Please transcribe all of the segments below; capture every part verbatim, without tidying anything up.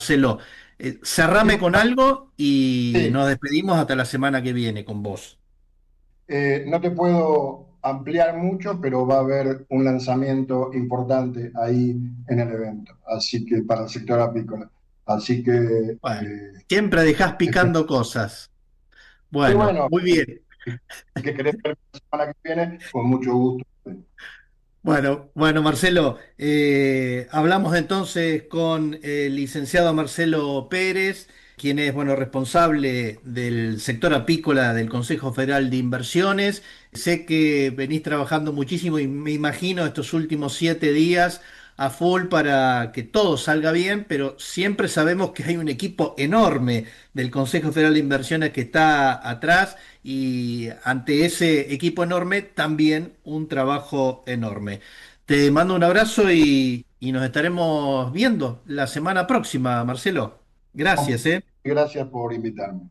Marcelo, eh, Sí, cerrame con algo y sí, nos despedimos hasta la semana que viene con vos. eh, no te puedo ampliar mucho, pero va a haber un lanzamiento importante ahí en el evento, así que para el sector apícola. Así que, Bueno, eh, siempre dejás espe- picando cosas. y Bueno, bueno, muy bien. si que querés ver la semana que viene, con mucho gusto. Bueno, bueno, Marcelo, eh, hablamos entonces con el licenciado Marcelo Pérez, quien es, bueno, responsable del sector apícola del Consejo Federal de Inversiones. Sé que venís trabajando muchísimo y me imagino estos últimos siete días a full para que todo salga bien, pero siempre sabemos que hay un equipo enorme del Consejo Federal de Inversiones que está atrás y ante ese equipo enorme también un trabajo enorme. Te mando un abrazo y, y nos estaremos viendo la semana próxima, Marcelo. Gracias, ¿eh? Gracias por invitarme.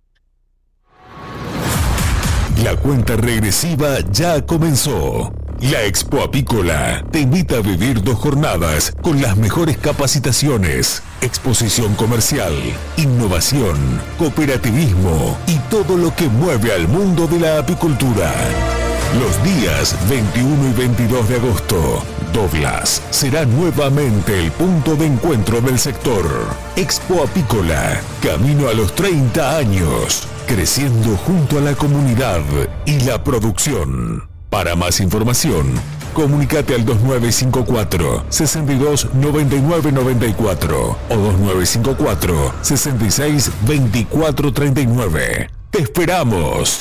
La cuenta regresiva ya comenzó. La Expo Apícola te invita a vivir dos jornadas con las mejores capacitaciones, exposición comercial, innovación, cooperativismo y todo lo que mueve al mundo de la apicultura. Los días veintiuno y veintidós de agosto, Douglas será nuevamente el punto de encuentro del sector. Expo Apícola, camino a los treinta años, creciendo junto a la comunidad y la producción. Para más información, comunícate al dos nueve cinco cuatro, seis dos nueve nueve nueve cuatro o dos nueve cinco cuatro, seis seis dos cuatro tres nueve. ¡Te esperamos!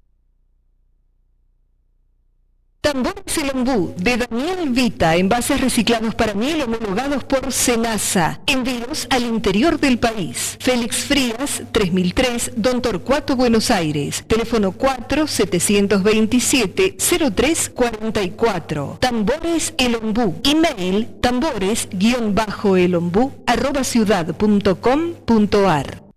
Tambores El Ombú, de Daniel Vita, envases reciclados para miel homologados por SENASA. Envíos al interior del país. Félix Frías, tres mil tres, Don Torcuato, Buenos Aires. Teléfono cuatro siete dos siete cero tres cuatro cuatro. Tambores El Ombú. Email tambores-elombú arroba ciudad punto com punto ar.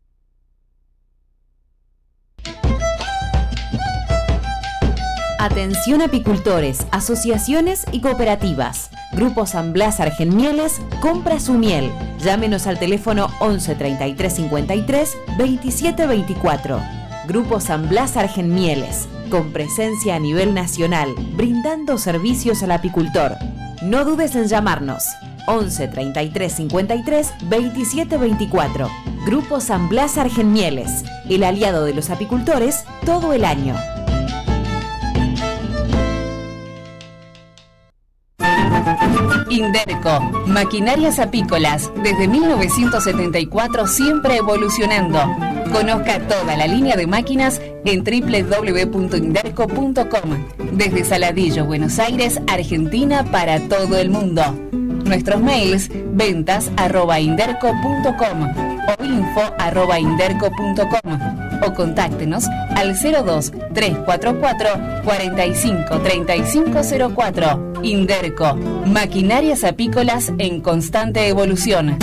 Atención apicultores, asociaciones y cooperativas. Grupo San Blas Argenmieles compra su miel. Llámenos al teléfono once treinta y tres cincuenta y tres veintisiete veinticuatro. Grupo San Blas Argenmieles, con presencia a nivel nacional, brindando servicios al apicultor. No dudes en llamarnos. once treinta y tres cincuenta y tres veintisiete veinticuatro. Grupo San Blas Argenmieles, el aliado de los apicultores todo el año. Inderco, maquinarias apícolas, desde mil novecientos setenta y cuatro siempre evolucionando. Conozca toda la línea de máquinas en doble u doble u doble u punto inderco punto com. Desde Saladillo, Buenos Aires, Argentina, para todo el mundo. Nuestros mails, ventas arroba inderco punto com o info arroba inderco punto com, o contáctenos al cero dos tres cuatro cuatro cuarenta y cinco treinta y cinco cero cuatro. Inderco, maquinarias apícolas en constante evolución.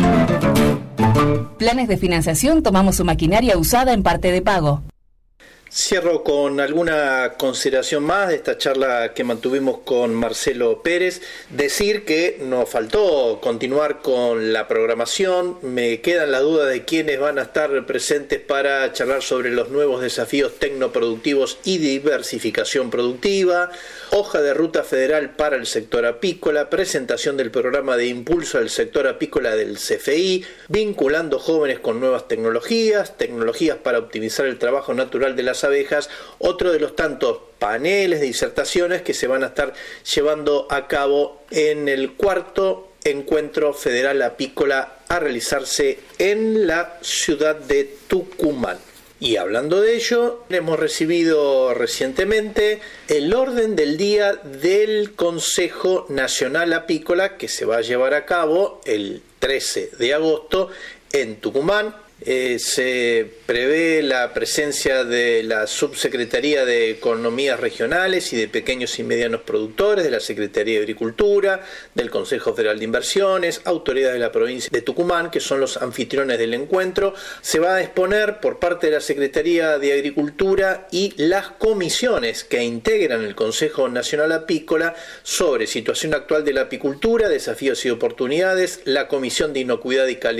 Planes de financiación, tomamos su maquinaria usada en parte de pago. Cierro con alguna consideración más de esta charla que mantuvimos con Marcelo Pérez. Decir que nos faltó continuar con la programación. Me quedan las dudas de quiénes van a estar presentes para charlar sobre los nuevos desafíos tecnoproductivos y diversificación productiva, hoja de ruta federal para el sector apícola, presentación del programa de impulso al sector apícola del C F I, vinculando jóvenes con nuevas tecnologías, tecnologías para optimizar el trabajo natural de las abejas, otro de los tantos paneles de disertaciones que se van a estar llevando a cabo en el cuarto encuentro federal apícola a realizarse en la ciudad de Tucumán. Y hablando de ello, hemos recibido recientemente el orden del día del Consejo Nacional Apícola que se va a llevar a cabo el trece de agosto en Tucumán. Eh, se prevé la presencia de la Subsecretaría de Economías Regionales y de Pequeños y Medianos Productores, de la Secretaría de Agricultura, del Consejo Federal de Inversiones, autoridades de la provincia de Tucumán, que son los anfitriones del encuentro. Se va a exponer por parte de la Secretaría de Agricultura y las comisiones que integran el Consejo Nacional Apícola sobre situación actual de la apicultura, desafíos y oportunidades, la Comisión de Inocuidad y Calidad